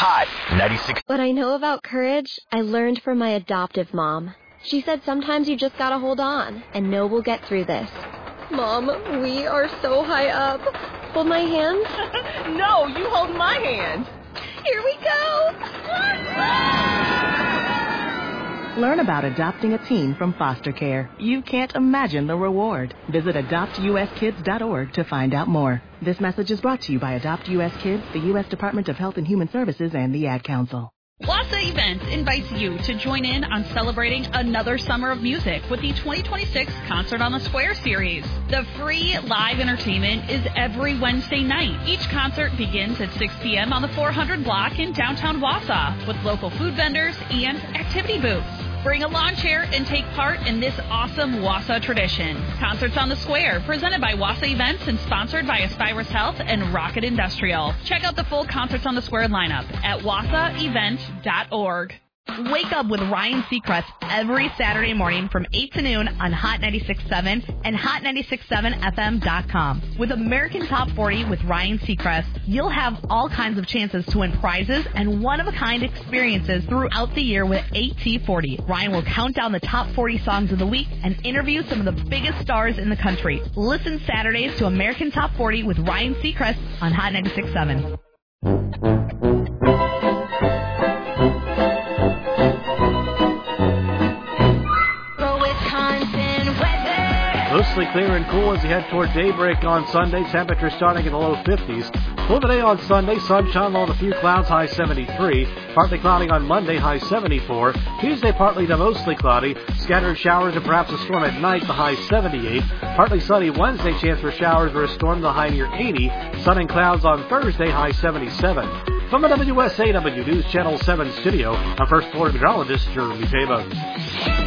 Hot 96. What I know about courage, I learned from my adoptive mom. She said sometimes you just gotta hold on and know we'll get through this. Mom, we are so high up. Hold my hand? No, you hold my hand. Here we go. Learn about adopting a teen from foster care. You can't imagine the reward. Visit adoptuskids.org to find out more. This message is brought to you by Adopt U.S. Kids, the U.S. Department of Health and Human Services, and the Ad Council. Wassa Events invites you to join in on celebrating another summer of music with the 2026 Concert on the Square series. The free live entertainment is every Wednesday night. Each concert begins at 6 p.m. on the 400 block in downtown Wausau with local food vendors and activity booths. Bring a lawn chair and take part in this awesome Wausau tradition. Concerts on the Square, presented by Wassa Events and sponsored by Aspirus Health and Rocket Industrial. Check out the full Concerts on the Square lineup at wassaevent.org. Wake up with Ryan Seacrest every Saturday morning from 8 to noon on Hot 96.7 and Hot967FM.com. With American Top 40 with Ryan Seacrest, you'll have all kinds of chances to win prizes and one-of-a-kind experiences throughout the year with AT40. Ryan will count down the top 40 songs of the week and interview some of the biggest stars in the country. Listen Saturdays to American Top 40 with Ryan Seacrest on Hot 96.7. Mostly clear and cool as you head toward daybreak on Sunday. Temperature starting in the low 50s. Full today on Sunday. Sunshine along a few clouds, high 73. Partly cloudy on Monday, high 74. Tuesday, partly to mostly cloudy. Scattered showers and perhaps a storm at night, the high 78. Partly sunny Wednesday, chance for showers or a storm, the high near 80. Sun and clouds on Thursday, high 77. From the WSAW News Channel 7 studio, I'm First Floor Meteorologist Jeremy Tabo.